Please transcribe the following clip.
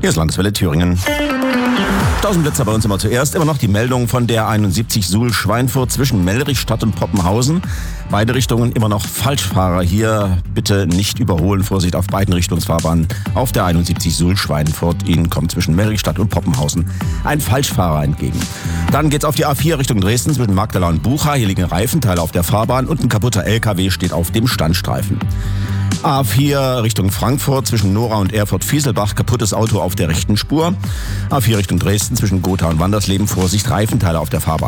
Hier ist Landeswelle Thüringen. 1000 Blitzer bei uns immer zuerst. Immer noch die Meldung von der 71 Suhl-Schweinfurt zwischen Mellrichstadt und Poppenhausen. Beide Richtungen immer noch Falschfahrer hier. Bitte nicht überholen. Vorsicht auf beiden Richtungsfahrbahnen. Auf der 71 Suhl-Schweinfurt. Ihnen kommt zwischen Mellrichstadt und Poppenhausen ein Falschfahrer entgegen. Dann geht's auf die A4 Richtung Dresden zwischen Magdala und Bucha. Hier liegen Reifenteile auf der Fahrbahn und ein kaputter LKW steht auf dem Standstreifen. A4 Richtung Frankfurt zwischen Nora und Erfurt-Fieselbach, kaputtes Auto auf der rechten Spur. A4 Richtung Dresden zwischen Gotha und Wandersleben, Vorsicht, Reifenteile auf der Fahrbahn.